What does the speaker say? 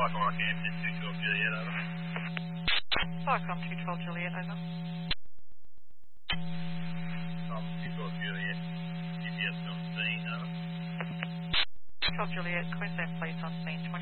Falcon Rock Hampton, 212 Juliet, over. Falcon 212 Juliet, over. 212 Juliet, GPS on scene, over. 212 Juliet, Queensland Police on scene 20.